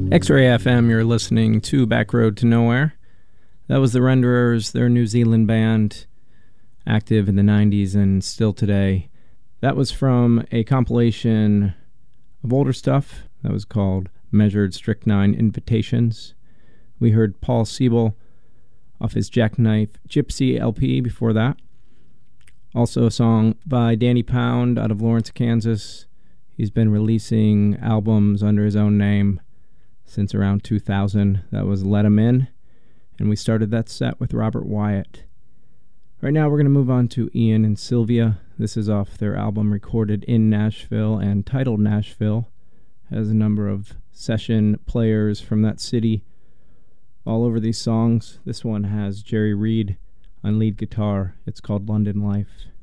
X-Ray FM, you're listening to Back Road to Nowhere. That was the Renderers, their New Zealand band, active in the 90s and still today. That was from a compilation of older stuff that was called Measured Strychnine Invitations. We heard Paul Siebel off his Jackknife Gypsy LP before that. Also a song by Danny Pound out of Lawrence, Kansas. He's been releasing albums under his own name since around 2000. That was Let 'Em In. And we started that set with Robert Wyatt. Right now we're going to move on to Ian and Sylvia. This is off their album recorded in Nashville and titled Nashville. Has a number of session players from that city all over these songs. This one has Jerry Reed on lead guitar. It's called London Life.